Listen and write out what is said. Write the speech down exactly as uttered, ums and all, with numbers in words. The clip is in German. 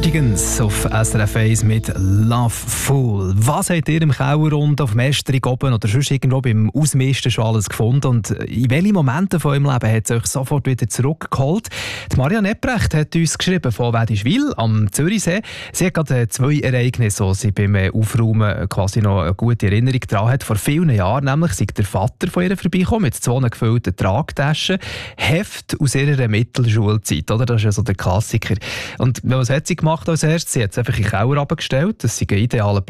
Cardigans auf S R F eins mit Love Fool. Was habt ihr im Keller und auf dem Estrich oben oder sonst irgendwo beim Ausmisten schon alles gefunden? Und in welchen Momenten von eurem Leben hat es euch sofort wieder zurückgeholt? Die Marianne Ebrecht hat uns geschrieben von Wädischwil am Zürichsee. Sie hat gerade zwei Ereignisse, die sie beim Aufräumen quasi noch eine gute Erinnerung daran hat. Vor vielen Jahren nämlich sei der Vater von ihr vorbeigekommen mit zwei gefüllten Tragtaschen, Heft aus ihrer Mittelschulzeit. Oder? Das ist ja so der Klassiker. Und was hat sie gemacht als erstes? Sie hat es einfach in den Keller abgestellt. Das ist ein idealer